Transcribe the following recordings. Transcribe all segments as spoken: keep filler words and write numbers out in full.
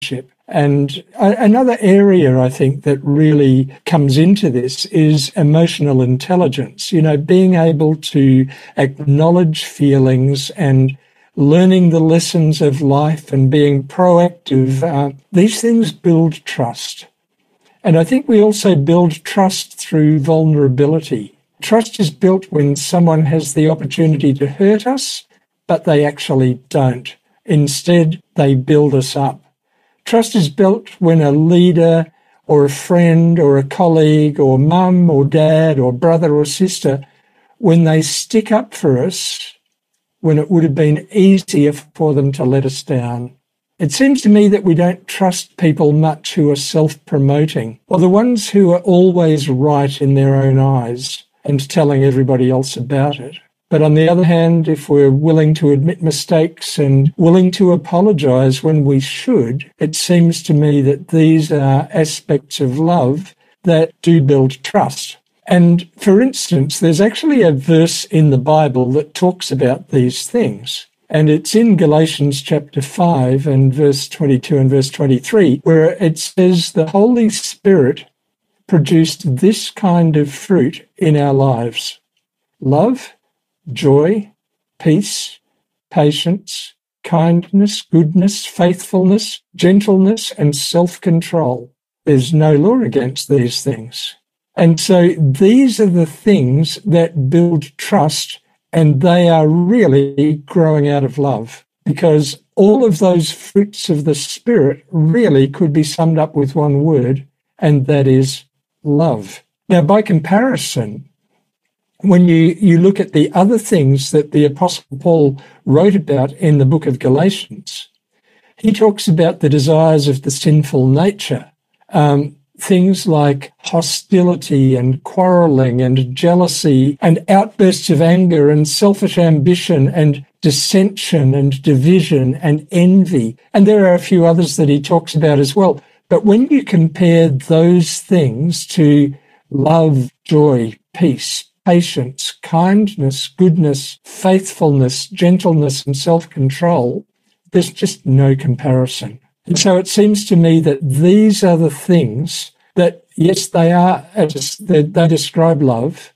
relationship. And a- another area I think that really comes into this is emotional intelligence, you know, being able to acknowledge feelings and learning the lessons of life and being proactive. Uh, these things build trust. And I think we also build trust through vulnerability. Trust is built when someone has the opportunity to hurt us, but they actually don't. Instead, they build us up. Trust is built when a leader or a friend or a colleague or mum or dad or brother or sister, when they stick up for us, when it would have been easier for them to let us down. It seems to me that we don't trust people much who are self-promoting, or the ones who are always right in their own eyes and telling everybody else about it. But on the other hand, if we're willing to admit mistakes and willing to apologize when we should, it seems to me that these are aspects of love that do build trust. And for instance, there's actually a verse in the Bible that talks about these things. And it's in Galatians chapter five and verse twenty-two and verse twenty-three, where it says the Holy Spirit produced this kind of fruit in our lives: love, joy, peace, patience, kindness, goodness, faithfulness, gentleness, and self-control. There's no law against these things. And so these are the things that build trust, and they are really growing out of love, because all of those fruits of the Spirit really could be summed up with one word, and that is love. Now, by comparison, when you, you look at the other things that the Apostle Paul wrote about in the book of Galatians, he talks about the desires of the sinful nature, um, things like hostility and quarreling and jealousy and outbursts of anger and selfish ambition and dissension and division and envy. And there are a few others that he talks about as well. But when you compare those things to love, joy, peace, patience, kindness, goodness, faithfulness, gentleness, and self-control, there's just no comparison. And so it seems to me that these are the things that, yes, they are, they, they describe love,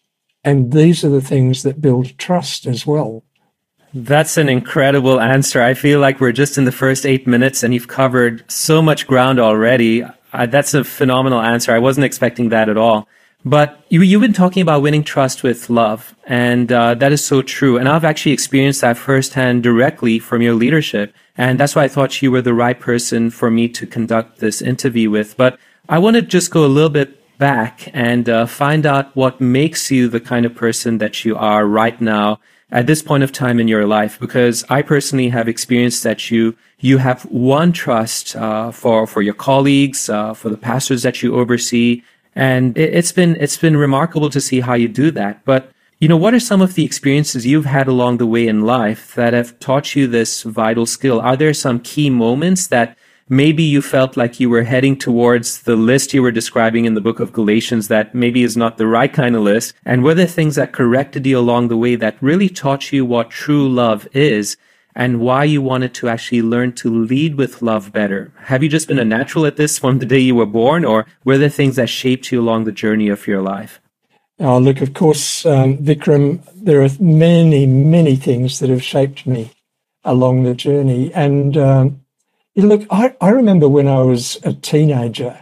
and these are the things that build trust as well. That's an incredible answer. I feel like we're just in the first eight minutes and you've covered so much ground already. Uh, that's a phenomenal answer. I wasn't expecting that at all. But you, you've been talking about winning trust with love, and uh, that is so true. And I've actually experienced that firsthand directly from your leadership. And that's why I thought you were the right person for me to conduct this interview with. But I want to just go a little bit back and uh, find out what makes you the kind of person that you are right now at this point of time in your life, because I personally have experienced that you you have won trust uh, for for your colleagues, uh, for the pastors that you oversee. And it's been it's been remarkable to see how you do that. But, you know, what are some of the experiences you've had along the way in life that have taught you this vital skill? Are there some key moments that maybe you felt like you were heading towards the list you were describing in the book of Galatians that maybe is not the right kind of list? And were there things that corrected you along the way that really taught you what true love is and why you wanted to actually learn to lead with love better? Have you just been a natural at this from the day you were born, or were there things that shaped you along the journey of your life? Oh, look, of course, um, Vikram, there are many, many things that have shaped me along the journey. And um, look, I, I remember when I was a teenager,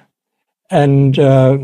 and uh,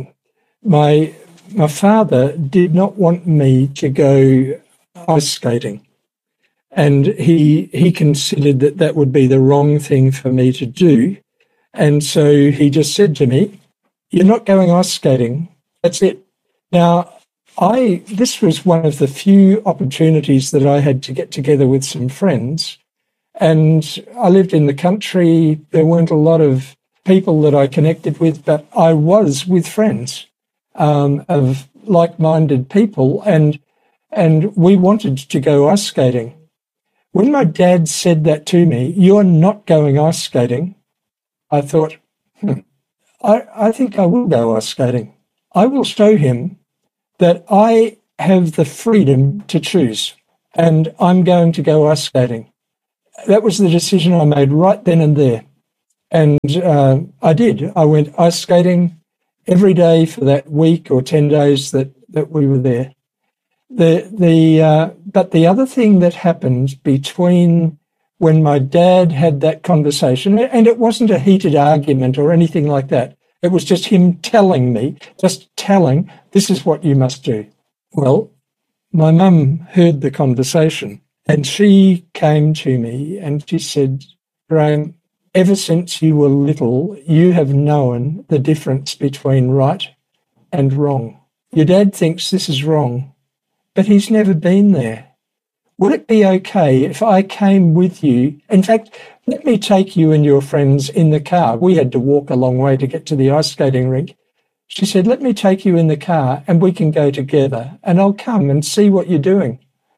my my father did not want me to go ice skating. And he he considered that that would be the wrong thing for me to do. And so he just said to me, "You're not going ice skating. That's it." Now, I this was one of the few opportunities that I had to get together with some friends. And I lived in the country. There weren't a lot of people that I connected with, but I was with friends um, of like-minded people. And and we wanted to go ice skating. When my dad said that to me, "You're not going ice skating," I thought, hmm, I, I think I will go ice skating. I will show him that I have the freedom to choose, and I'm going to go ice skating. That was the decision I made right then and there. And uh, I did. I went ice skating every day for that week or ten days that, that we were there. The the uh, but the other thing that happened between when my dad had that conversation, and it wasn't a heated argument or anything like that. It was just him telling me, just telling, this is what you must do. Well, my mum heard the conversation and she came to me and she said, Graham, ever since you were little, you have known the difference between right and wrong. Your dad thinks this is wrong, but he's never been there. Would it be okay if I came with you? In fact, let me take you and your friends in the car. We had to walk a long way to get to the ice skating rink. She said, let me take you in the car and we can go together and I'll come and see what you're doing.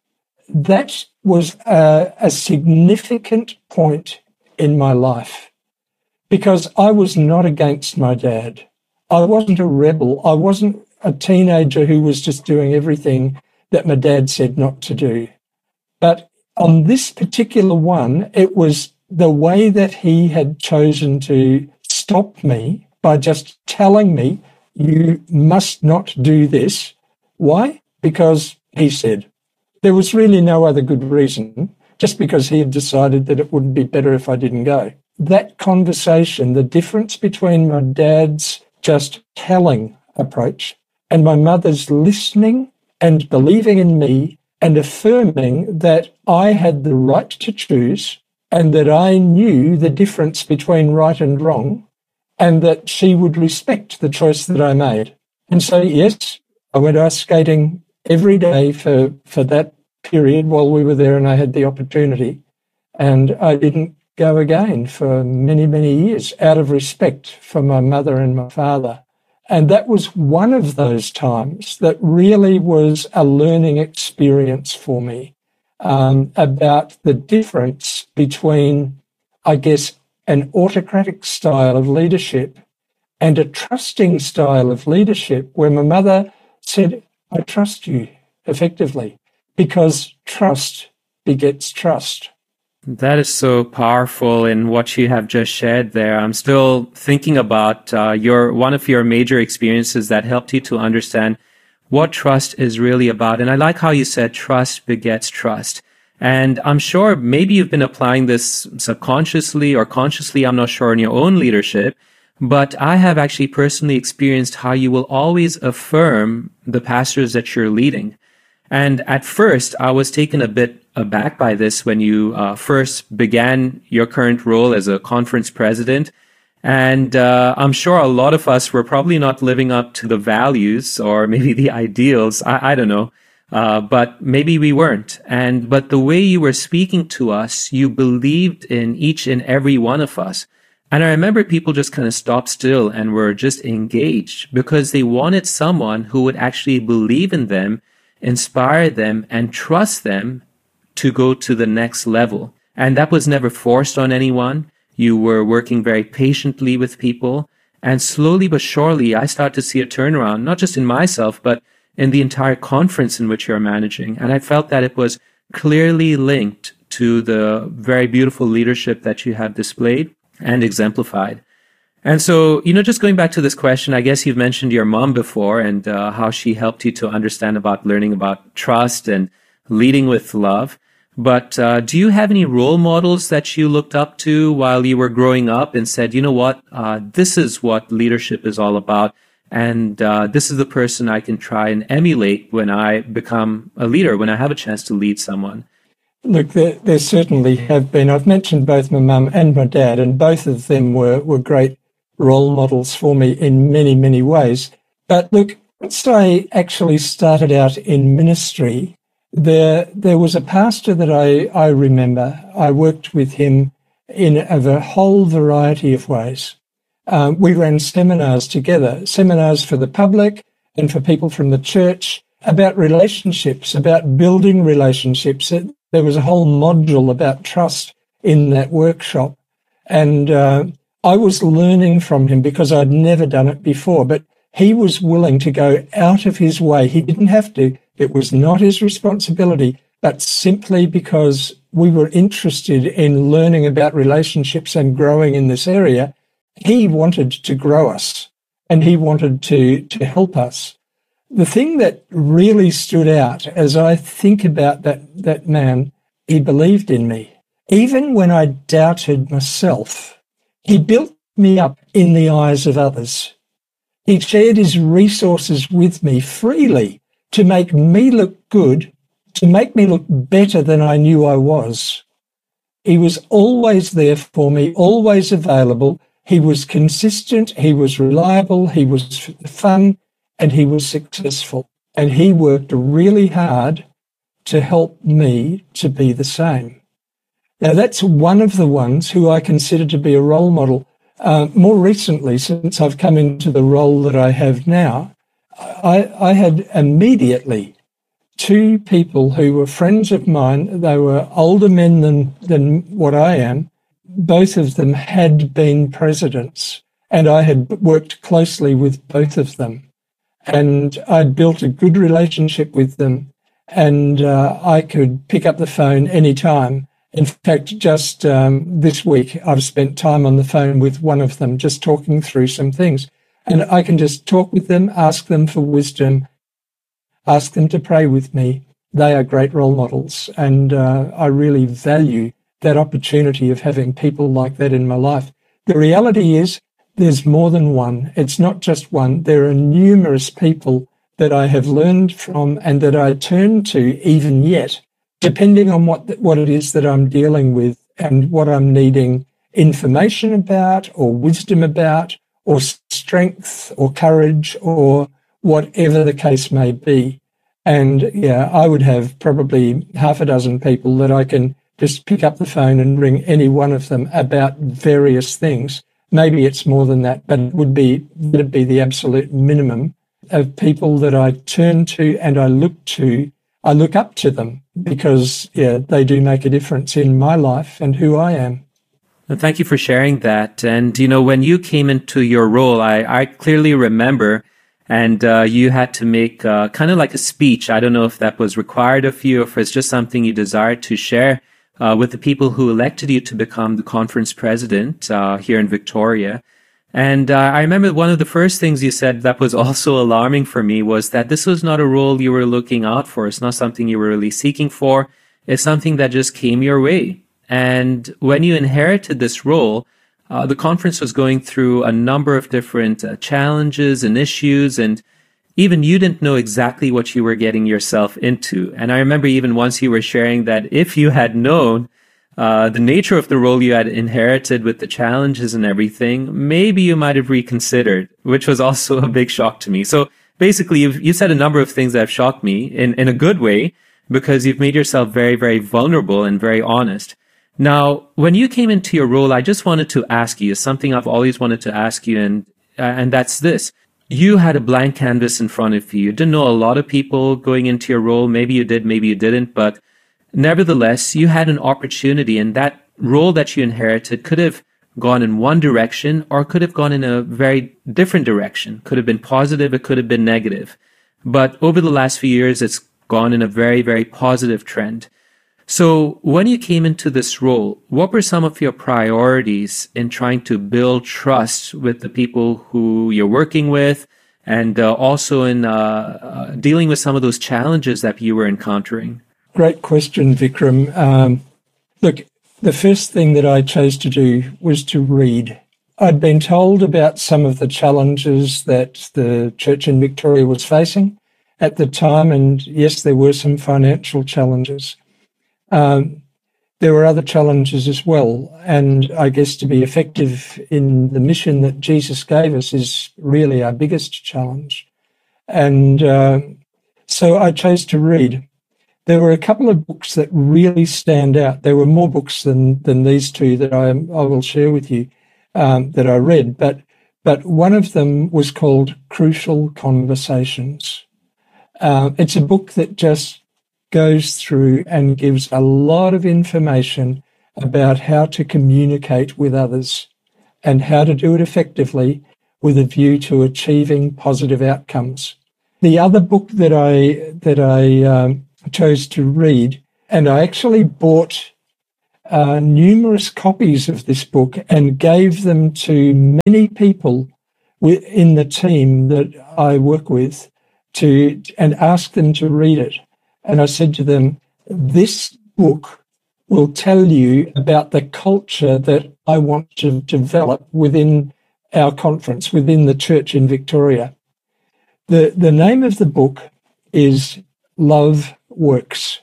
That was a, a significant point in my life because I was not against my dad. I wasn't a rebel. I wasn't a teenager who was just doing everything that my dad said not to do. But on this particular one, it was the way that he had chosen to stop me by just telling me, you must not do this. Why? Because he said. There was really no other good reason, just because he had decided that it would be better if I didn't go. That conversation, the difference between my dad's just telling approach and my mother's listening and believing in me and affirming that I had the right to choose and that I knew the difference between right and wrong and that she would respect the choice that I made. And so, yes, I went ice skating every day for, for that period while we were there and I had the opportunity. And I didn't go again for many, many years out of respect for my mother and my father. And that was one of those times that really was a learning experience for me um, about the difference between, I guess, an autocratic style of leadership and a trusting style of leadership where my mother said, I trust you effectively because trust begets trust. That is so powerful in what you have just shared there. I'm still thinking about uh, your one of your major experiences that helped you to understand what trust is really about. And I like how you said trust begets trust. And I'm sure maybe you've been applying this subconsciously or consciously, I'm not sure, in your own leadership. But I have actually personally experienced how you will always affirm the pastors that you're leading. And at first, I was taken a bit aback by this when you uh, first began your current role as a conference president. And uh, I'm sure a lot of us were probably not living up to the values or maybe the ideals. I, I don't know. Uh, but maybe we weren't. And but the way you were speaking to us, you believed in each and every one of us. And I remember people just kind of stopped still and were just engaged because they wanted someone who would actually believe in them, inspire them, and trust them to go to the next level. And that was never forced on anyone. You were working very patiently with people. And slowly but surely, I started to see a turnaround, not just in myself, but in the entire conference in which you're managing. And I felt that it was clearly linked to the very beautiful leadership that you have displayed and exemplified. And so, you know, just going back to this question, I guess you've mentioned your mom before and uh, how she helped you to understand about learning about trust and leading with love. But uh, do you have any role models that you looked up to while you were growing up and said, you know what, uh, this is what leadership is all about. And uh, this is the person I can try and emulate when I become a leader, when I have a chance to lead someone? Look, there, there certainly have been. I've mentioned both my mum and my dad, and both of them were, were great role models for me in many, many ways. But look, once I actually started out in ministry, there there was a pastor that I, I remember. I worked with him in a whole variety of ways. Um, we ran seminars together, seminars for the public and for people from the church about relationships, about building relationships. There was a whole module about trust in that workshop. And uh, I was learning from him because I'd never done it before, but he was willing to go out of his way. He didn't have to. It was not his responsibility, but simply because we were interested in learning about relationships and growing in this area, he wanted to grow us and he wanted to, to help us. The thing that really stood out as I think about that, that man, he believed in me. Even when I doubted myself, he built me up in the eyes of others. He shared his resources with me freely to make me look good, to make me look better than I knew I was. He was always there for me, always available. He was consistent, he was reliable, he was fun, and he was successful. And he worked really hard to help me to be the same. Now, that's one of the ones who I consider to be a role model. Uh, more recently, since I've come into the role that I have now, I, I had immediately two people who were friends of mine. They were older men than, than what I am. Both of them had been presidents, and I had worked closely with both of them. And I'd built a good relationship with them, and uh, I could pick up the phone anytime. In fact, just um, this week, I've spent time on the phone with one of them, just talking through some things. And I can just talk with them, ask them for wisdom, ask them to pray with me. They are great role models, and uh, I really value that opportunity of having people like that in my life. The reality is there's more than one. It's not just one. There are numerous people that I have learned from and that I turn to even yet, depending on what what it is that I'm dealing with and what I'm needing information about or wisdom about or strength or courage or whatever the case may be. And yeah, I would have probably half a dozen people that I can just pick up the phone and ring any one of them about various things. Maybe it's more than that, but it would be, would be the absolute minimum of people that I turn to and I look to. I look up to them because, yeah, they do make a difference in my life and who I am. Well, thank you for sharing that. And, you know, when you came into your role, I, I clearly remember, and uh, you had to make uh, kind of like a speech. I don't know if that was required of you or if it's just something you desired to share uh, with the people who elected you to become the conference president uh, here in Victoria. And uh, I remember one of the first things you said that was also alarming for me was that this was not a role you were looking out for. It's not something you were really seeking for. It's something that just came your way. And when you inherited this role, uh, the conference was going through a number of different uh, challenges and issues, and even you didn't know exactly what you were getting yourself into. And I remember even once you were sharing that if you had known Uh, the nature of the role you had inherited with the challenges and everything, maybe you might have reconsidered, which was also a big shock to me. So basically, you've, you said a number of things that have shocked me in, in a good way, because you've made yourself very, very vulnerable and very honest. Now, when you came into your role, I just wanted to ask you something I've always wanted to ask you, and uh, and that's this. You had a blank canvas in front of you. You didn't know a lot of people going into your role. Maybe you did, maybe you didn't, but nevertheless, you had an opportunity, and that role that you inherited could have gone in one direction or could have gone in a very different direction. Could have been positive, it could have been negative. But over the last few years, it's gone in a very, very positive trend. So when you came into this role, what were some of your priorities in trying to build trust with the people who you're working with, and uh, also in uh, uh, dealing with some of those challenges that you were encountering? Great question, Vikram. Um, look, the first thing that I chose to do was to read. I'd been told about some of the challenges that the church in Victoria was facing at the time, and yes, there were some financial challenges. Um, there were other challenges as well, and I guess to be effective in the mission that Jesus gave us is really our biggest challenge. And uh, so I chose to read. There were a couple of books that really stand out. There were more books than, than these two that I, I will share with you um, that I read, but but one of them was called Crucial Conversations. Uh, it's a book that just goes through and gives a lot of information about how to communicate with others and how to do it effectively with a view to achieving positive outcomes. The other book that I that I um, chose to read, and I actually bought uh, numerous copies of this book and gave them to many people in the team that I work with to and asked them to read it. And I said to them, this book will tell you about the culture that I want to develop within our conference, within the church in Victoria. The, the name of the book is Love Works,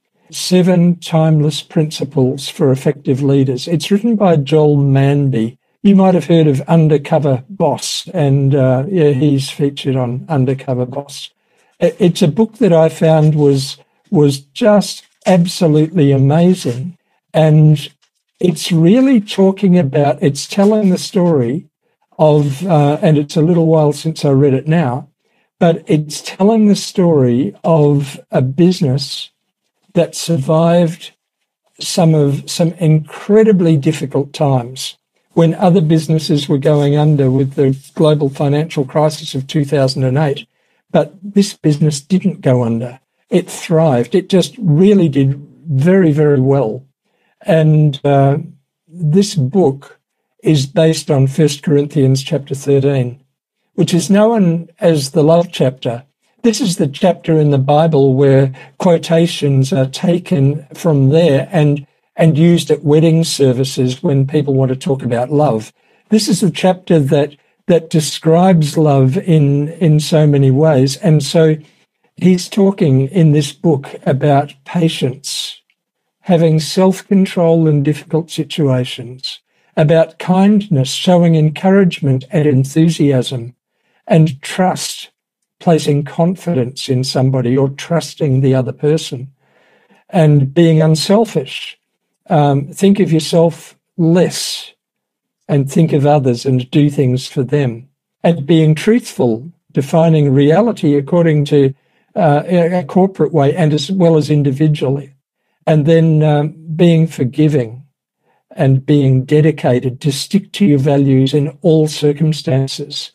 Seven Timeless Principles for Effective Leaders. It's written by Joel Manby. You might have heard of Undercover Boss, and uh, yeah, he's featured on Undercover Boss. It's a book that I found was was just absolutely amazing, and it's really talking about, it's telling the story of, uh, and it's a little while since I read it now, but it's telling the story of a business that survived some of some incredibly difficult times when other businesses were going under with the global financial crisis of two thousand eight. But this business didn't go under. It thrived. It just really did very, very well. And uh, this book is based on First Corinthians chapter thirteen, which is known as the love chapter. This is the chapter in the Bible where quotations are taken from there and and used at wedding services when people want to talk about love. This is a chapter that that describes love in in so many ways. And so he's talking in this book about patience, having self-control in difficult situations, about kindness, showing encouragement and enthusiasm, and trust, placing confidence in somebody or trusting the other person, and being unselfish. Um, think of yourself less and think of others and do things for them. And being truthful, defining reality according to uh, a corporate way and as well as individually. And then um, being forgiving and being dedicated to stick to your values in all circumstances.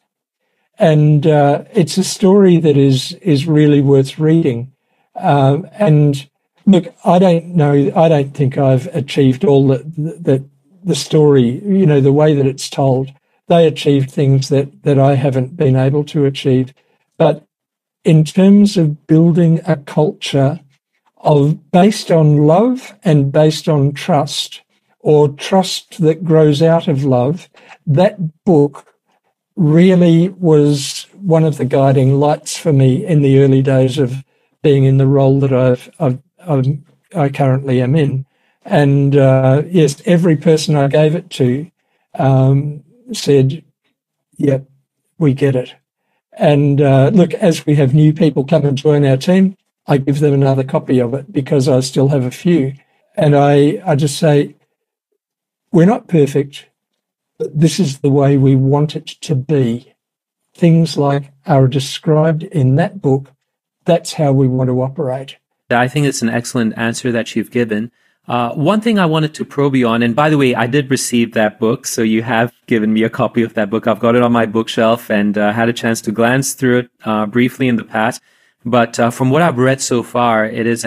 And uh, it's a story that is is really worth reading. Um, and look, I don't know, I don't think I've achieved all that, that the story, you know, the way that it's told. They achieved things that, that I haven't been able to achieve. But in terms of building a culture of based on love and based on trust, or trust that grows out of love, that book really was one of the guiding lights for me in the early days of being in the role that I've, I've, I've I currently am in. And uh, yes, every person I gave it to um, said, "Yep, we get it." And uh, look, as we have new people come and join our team, I give them another copy of it because I still have a few, and I I just say, we're not perfect, but this is the way we want it to be. Things like are described in that book. That's how we want to operate. I think it's an excellent answer that you've given. Uh, one thing I wanted to probe you on, and by the way, I did receive that book, so you have given me a copy of that book. I've got it on my bookshelf and uh, had a chance to glance through it uh, briefly in the past. But uh, from what I've read so far, it is